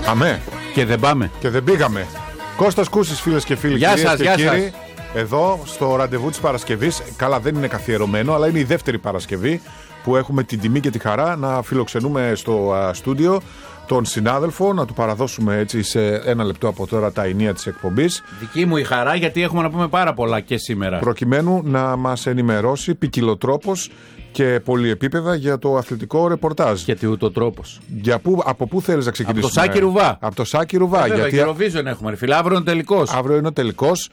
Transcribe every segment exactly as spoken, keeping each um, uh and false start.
Αμέ. Και δεν πάμε. Και δεν πήγαμε. Κώστας Κούσης, φίλες και φίλοι. Γεια σας, και γεια κύριοι, σας. εδώ στο ραντεβού της Παρασκευής. Καλά, δεν είναι καθιερωμένο, αλλά είναι η δεύτερη Παρασκευή που έχουμε την τιμή και τη χαρά να φιλοξενούμε στο α, στούντιο τον συνάδελφο, να του παραδώσουμε έτσι σε ένα λεπτό από τώρα τα ενία της εκπομπής. Δική μου η χαρά, γιατί έχουμε να πούμε πάρα πολλά και σήμερα. Προκειμένου να μας ενημερώσει ποικιλοτρόπως και πολυεπίπεδα για το αθλητικό ρεπορτάζ. Γιατί ούτω τρόπος. Για πού, από πού θέλεις να ξεκινήσουμε? Από το Σάκη Ρουβά. Από το Σάκη Ρουβά. Ε, βέβαια, γιατί Eurovision έχουμε, ρε φίλε. Αύριο είναι τελικός. Αύριο είναι ο τελικός.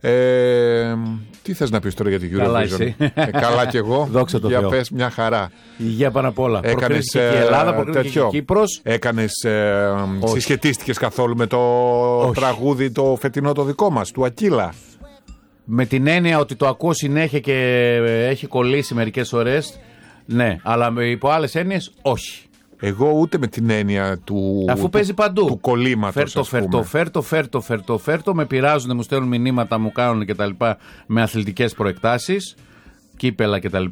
Ε, τι θες να πεις τώρα για την Eurovision? Καλά εσύ. Ε, καλά κι εγώ. Δόξα τω για Θεώ. πες μια χαρά. Υγεία πάνω απ' όλα. Έκανες Προκρίθηκε και η Ελλάδα, προκρίθηκε και η Κύπρος. Έκανες, ε, συσχετίστηκες καθόλου με το Όχι. τραγούδι το φετινό το δικό μας, του Ακύλα? Με την έννοια ότι το ακούω συνέχεια και έχει κολλήσει μερικές ώρες. Ναι, αλλά υπό άλλες έννοιες όχι. Εγώ ούτε με την έννοια του, Αφού του, παίζει παντού. του κολλήματος. Φέρτο, φέρτο, φέρτο, φέρτο, φέρτο, φέρτο. Με πειράζουν, μου στέλνουν μηνύματα, μου κάνουν κτλ. Με αθλητικές προεκτάσεις, κύπελα κτλ.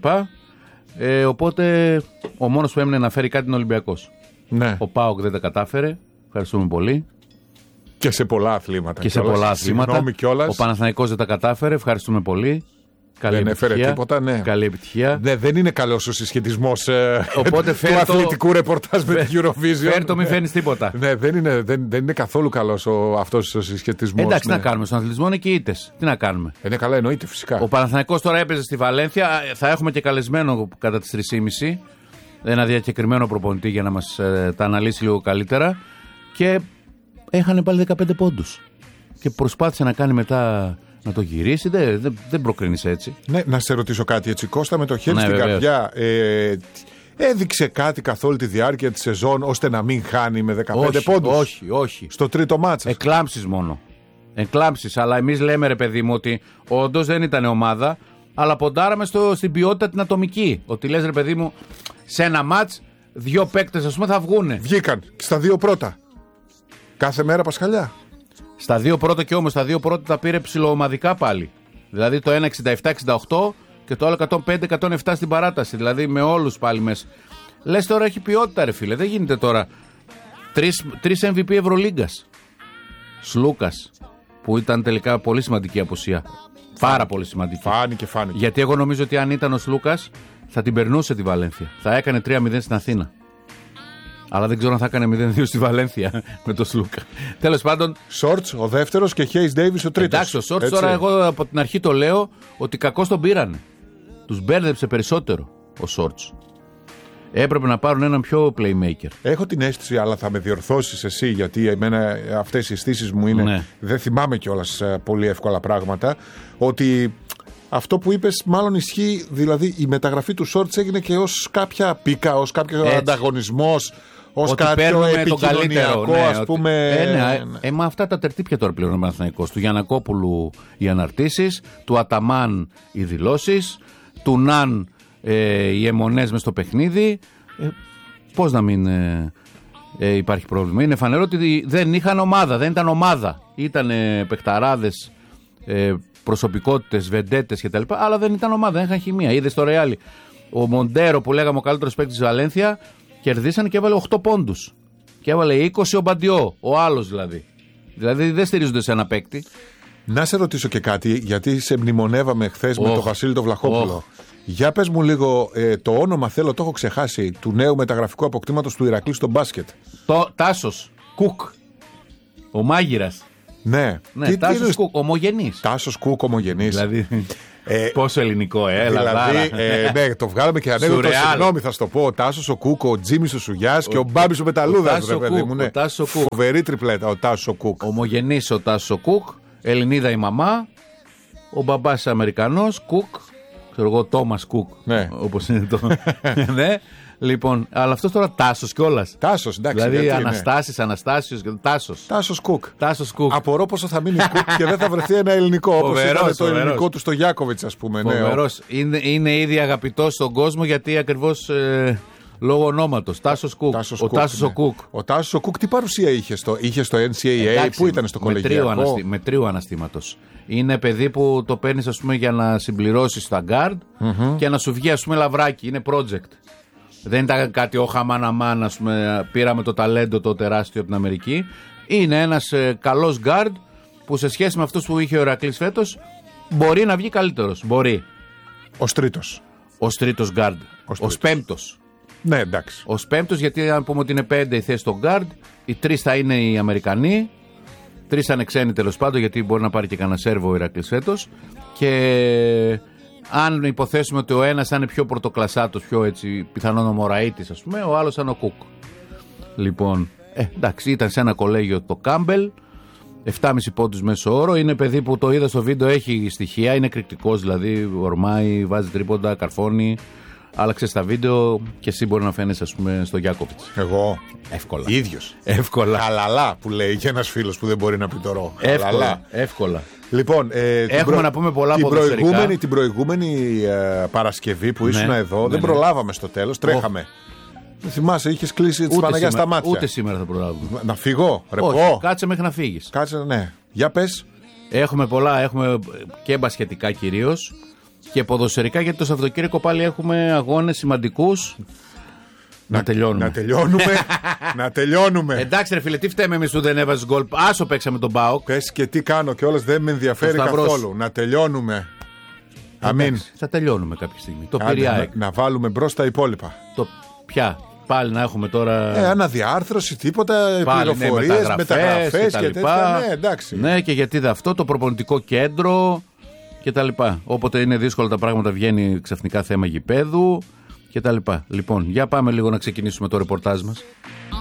Ε, οπότε ο μόνος που έμεινε να φέρει κάτι είναι ο Ολυμπιακός. Ναι. Ο ΠΑΟΚ δεν τα κατάφερε. Ευχαριστούμε πολύ. Και σε πολλά αθλήματα. Και σε κιόλας. πολλά αθλήματα. Κιόλας. Ο Παναθηναϊκός δεν τα κατάφερε. Ευχαριστούμε πολύ. Καλή δεν έφερε επιτυχία. τίποτα, ναι. Καλή επιτυχία. Ναι, δεν είναι καλός ο συσχετισμός ε, Οπότε του φέρτο, αθλητικού ρεπορτάζ με την Eurovision. Φέρτο, μην φέρνεις τίποτα. Ναι, δεν είναι, δεν, δεν είναι καθόλου καλός ο, αυτός ο συσχετισμός. Εντάξει, ναι. τι να κάνουμε. Στον αθλητισμό είναι και οι ήττες. Τι να κάνουμε. Είναι καλά, εννοείται φυσικά. Ο Παναθηναϊκός τώρα έπαιζε στη Βαλένθια. Θα έχουμε και καλεσμένο κατά τις τρεις και μισή. Ένα διακεκριμένο προπονητή για να μας ε, τα αναλύσει λίγο καλύτερα. Και έχανε πάλι δεκαπέντε πόντους. Και προσπάθησε να κάνει μετά να το γυρίσει. Δεν, δεν, δεν προκρίνεις έτσι. Ναι, να σε ρωτήσω κάτι έτσι, Κώστα, με το χέρι Ναι, στην βεβαίως. καρδιά. Ε, έδειξε κάτι καθ' όλη τη διάρκεια της σεζόν ώστε να μην χάνει με δεκαπέντε όχι, πόντους? όχι, όχι. Στο τρίτο μάτσα. Εκλάμψεις μόνο. Εκλάμψεις. Αλλά εμείς λέμε, ρε παιδί μου, ότι όντως δεν ήταν ομάδα, αλλά ποντάραμε στο, στην ποιότητα την ατομική. Ότι λες, ρε παιδί μου, σε ένα μάτς, δύο παίκτες, ας πούμε, θα βγούνε. Βγήκαν και στα δύο πρώτα. Κάθε μέρα Πασχαλιά. Στα δύο πρώτα και όμως, τα δύο πρώτα τα πήρε ψιλοομαδικά πάλι. Δηλαδή το ένα εξήντα επτά εξήντα οκτώ και το άλλο εκατόν πέντε εκατόν επτά στην παράταση. Δηλαδή με όλους πάλι μέσα. Λες τώρα έχει ποιότητα, ρε φίλε. Δεν γίνεται τώρα. Τρεις, τρεις εμ βι πι Ευρωλίγκας. Σλούκας, που ήταν τελικά πολύ σημαντική απουσία. Πάρα πολύ σημαντική. Φάνηκε, φάνηκε. Γιατί εγώ νομίζω ότι αν ήταν ο Σλούκας θα την περνούσε τη Βαλένθια. Θα έκανε τρία μηδέν στην Αθήνα. Αλλά δεν ξέρω αν θα έκανε μηδέν δύο στη Βαλένθια με τον Σλούκα. Τέλος πάντων. Σόρτς ο δεύτερος και Χέις Ντέιβις ο τρίτος. Εντάξει, ο Σόρτς τώρα εγώ από την αρχή το λέω ότι κακώς τον πήρανε. Τους μπέρδεψε περισσότερο ο Σόρτς. Έπρεπε να πάρουν έναν πιο playmaker. Έχω την αίσθηση, αλλά θα με διορθώσεις εσύ, γιατί εμένα αυτές οι αισθήσεις μου είναι. Ναι. Δεν θυμάμαι κιόλας πολύ εύκολα πράγματα. Ότι αυτό που είπες μάλλον ισχύει, δηλαδή η μεταγραφή του Σόρτς έγινε και ως κάποια πίκα, ως κάποιο Έτσι. ανταγωνισμός, ως Ότι κάποιο παίρνουμε τον επικοινωνιακό, καλύτερο. Ναι, ας ότι- πούμε. Ε, ναι, ε, ε, μα αυτά τα τερτύπια τώρα πλέον ο Παναθηναϊκός. Του Γιαννακόπουλου οι αναρτήσεις, του Αταμάν οι δηλώσεις, του Ναν ε, οι αιμονές μες στο παιχνίδι. Ε, πώς να μην ε, ε, υπάρχει πρόβλημα. Είναι φανερό ότι δεν είχαν ομάδα, δεν ήταν ομάδα. Ήταν ε, παιχταράδες, ε, προσωπικότητες, βεντέτες κτλ. Αλλά δεν ήταν ομάδα, δεν είχαν χημεία. Είδες στο Ρεάλι. Ο Μοντέρο που λέγαμε ο καλύτερος παίκτης της Βαλένθια κερδίσανε και έβαλε οκτώ πόντους. Και έβαλε είκοσι ο Μπαντιό, ο άλλος δηλαδή. Δηλαδή δεν στηρίζονται σε ένα παίκτη. Να σε ρωτήσω και κάτι, γιατί σε μνημονεύαμε χθες με Οχ. τον Βασίλη τον Βλαχόπουλο. Οχ. Για πες μου λίγο ε, το όνομα, θέλω, το έχω ξεχάσει, του νέου μεταγραφικού αποκτήματος του Ηρακλή στο μπάσκετ. Το Τάσος Κουκ. Ο μάγειρας. Ναι. Ναι, Τι- τι Τάσος είναι- Κουκ. Ομογενής. Τάσος Κουκ, ομογενής. Δηλαδή. Ε, Πόσο ελληνικό, ε, έλα. δηλαδή, δάρα. ε, ναι, το βγάλαμε και ανέκδοτο. Σουρεάλ. Συγγνώμη, θα σου το πω. Ο Τάσος ο Κούκ, ο Τζίμις ο Σουγιάς και ο Μπάμπης ο Μεταλλούδας. Τάσος ο ρε παιδί Κουκ, μου, ναι. ο Τάσος ο Κουκ. Φοβερή τριπλέτα, ο Τάσος ο Κούκ. Ομογενής ο Τάσος ο Κουκ. Ελληνίδα η μαμά. Ο μπαμπάς Αμερικανός. Κουκ. Ξέρω εγώ, Τόμας Κουκ. Ναι. Όπως είναι το. Ναι. Λοιπόν, αλλά αυτός τώρα Τάσος κιόλας. Τάσος, εντάξει. Δηλαδή γιατί είναι. Αναστάσεις, Αναστάσιος. Τάσος. Τάσος Κουκ. Τάσος Κουκ. Απορώ πόσο θα μείνει Κουκ και δεν θα βρεθεί ένα ελληνικό. Όπως Φοβερός, ήταν το φοβερός. ελληνικό του στο Γιάκοβιτς, ας πούμε. Ναι, ο- Φοβερός. Είναι, είναι ήδη αγαπητός στον κόσμο γιατί ακριβώς ε, λόγω ονόματος. Τάσος Κουκ. Τάσος ο Κουκ, Τάσος ναι. ο Κουκ. Ο Τάσος ο Κουκ τι παρουσία είχε στο, είχε στο εν σι έι έι, Εντάξει, πού ήταν στο με τρίου κολεγιακό. αναστη- Με τρίου αναστήματος. Είναι παιδί που το παίρνεις ας πούμε για να συμπληρώσεις τα guard και να σου βγει ας πούμε λαβράκι. Είναι project. Δεν ήταν κάτι ο χαμαναμάν, ας πούμε, πήραμε το ταλέντο το τεράστιο από την Αμερική. Είναι ένας ε, καλός γκάρντ που σε σχέση με αυτούς που είχε ο Ηρακλής φέτος μπορεί να βγει καλύτερος. Μπορεί. Ως τρίτος. Ως τρίτος γκάρντ. Ως πέμπτος. Ναι, εντάξει. Ως πέμπτος, γιατί αν πούμε ότι είναι πέντε οι θέσεις στο γκάρντ, οι τρεις θα είναι οι Αμερικανοί. Τρεις θα είναι ξένοι τέλος πάντων, γιατί μπορεί να πάρει και κανένα Σέρβο ο Ηρακλής φέτος. Και αν υποθέσουμε ότι ο ένας θα είναι πιο πρωτοκλασσάτος, πιο έτσι πιθανόν ο Μωραΐτης, ας πούμε, ο άλλος θα είναι ο Κουκ. Λοιπόν, ε, εντάξει, ήταν σε ένα κολέγιο το Κάμπελ, επτά κόμμα πέντε πόντους μέσο όρο. Είναι παιδί που το είδα στο βίντεο, έχει στοιχεία, είναι εκρηκτικός, δηλαδή ορμάει, βάζει τρίποντα, καρφώνει. Άλλαξε στα βίντεο και εσύ μπορεί να φαίνεσαι, ας πούμε, στο Γιάκοβιτς. Εγώ. Εύκολα. Ίδιος. Εύκολα. Χαλαλά που λέει και ένας φίλος που δεν μπορεί να πει το ρο. Εύκολα. Εύκολα. Λοιπόν, ε, έχουμε προ... να πούμε πολλά την ποδοσφαιρικά. προηγούμενη, την προηγούμενη ε, Παρασκευή που ήσουν ναι, εδώ, ναι, δεν ναι. προλάβαμε στο τέλος, τρέχαμε. Δεν θυμάσαι, είχες κλείσει τη Παναγιά στα μάτια. Ούτε σήμερα θα προλάβουμε. Να φύγω, ρε Όχι, πω. κάτσε μέχρι να φύγεις. Κάτσε, ναι. Για πες. Έχουμε πολλά, έχουμε και μπασκετικά κυρίως και ποδοσφαιρικά, γιατί το Σαββατοκύριακο πάλι έχουμε αγώνες σημαντικούς. Να, να τελειώνουμε. Να τελειώνουμε. να τελειώνουμε. Εντάξει, ρε φίλε, τι φταίμε εμείς που δεν έβαζες γκολ. Άσο παίξαμε τον ΠΑΟΚ. Πες και τι κάνω και όλες δεν με ενδιαφέρει καθόλου. Να τελειώνουμε. Αμήν. Θα τελειώνουμε κάποια στιγμή. Το Άντε, να, να βάλουμε μπρος τα υπόλοιπα. Το πια. Πάλι να έχουμε τώρα. Ε, αναδιάρθρωση, τίποτα, πληροφορίες, ναι, μεταγραφές και, και τέτοια. Ναι, εντάξει. Ναι, και γιατί δεν αυτό, το προπονητικό κέντρο και τα λοιπά. Όποτε είναι δύσκολα τα πράγματα, βγαίνει ξαφνικά θέμα γηπέδου και τα λοιπά. Λοιπόν, για πάμε λίγο να ξεκινήσουμε το ρεπορτάζ μας.